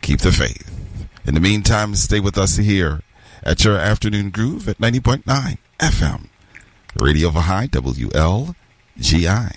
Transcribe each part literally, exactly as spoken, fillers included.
keep the faith. In the meantime, stay with us here at your afternoon groove at ninety point nine F M. Radio Baha'i, W L G I.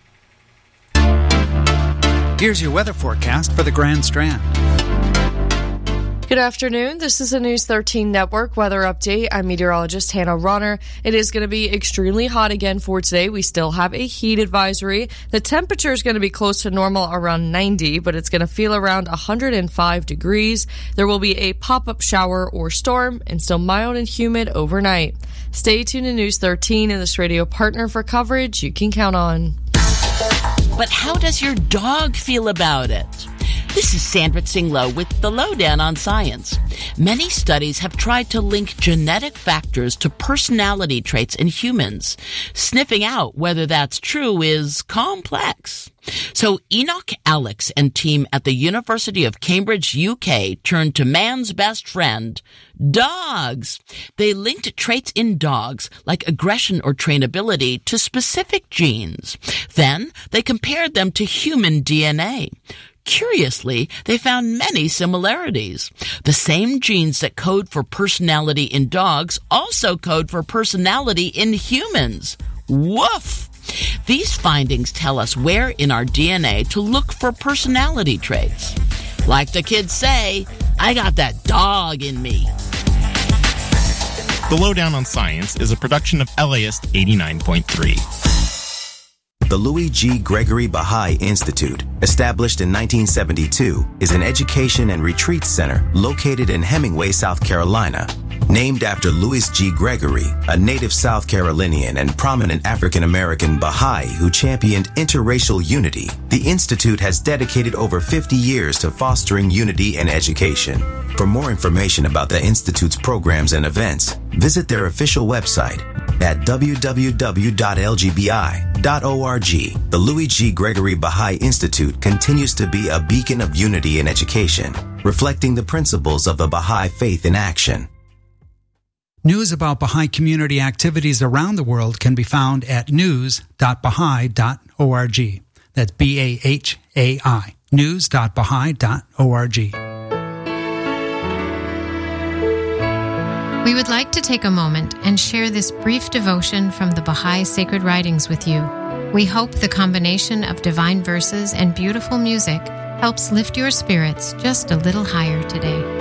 Here's your weather forecast for the Grand Strand. Good afternoon. This is a News thirteen Network weather update. I'm meteorologist Hannah Ronner. It is going to be extremely hot again for today. We still have a heat advisory. The temperature is going to be close to normal around ninety, but it's going to feel around one hundred five degrees. There will be a pop-up shower or storm and still mild and humid overnight. Stay tuned to News thirteen and this radio partner for coverage you can count on. But how does your dog feel about it? This is Sandra Tsinglow with the Lowdown on Science. Many studies have tried to link genetic factors to personality traits in humans. Sniffing out whether that's true is complex. So Enoch Alex and team at the University of Cambridge, U K, turned to man's best friend, dogs. They linked traits in dogs, like aggression or trainability, to specific genes. Then they compared them to human D N A. Curiously, they found many similarities. The same genes that code for personality in dogs also code for personality in humans. Woof! These findings tell us where in our D N A to look for personality traits. Like the kids say, I got that dog in me. The Lowdown on Science is a production of L A I S T eighty-nine point three. The Louis G. Gregory Baha'i Institute, established in nineteen seventy-two, is an education and retreat center located in Hemingway, South Carolina. Named after Louis G. Gregory, a native South Carolinian and prominent African-American Baha'i who championed interracial unity, the Institute has dedicated over fifty years to fostering unity and education. For more information about the Institute's programs and events, visit their official website at w w w dot l g b i dot org. The Louis G. Gregory Baha'i Institute continues to be a beacon of unity and education, reflecting the principles of the Baha'i faith in action. News about Baha'i community activities around the world can be found at news dot baha'i dot org. That's B A H A I, news dot baha'i dot org. We would like to take a moment and share this brief devotion from the Baha'i Sacred Writings with you. We hope the combination of divine verses and beautiful music helps lift your spirits just a little higher today.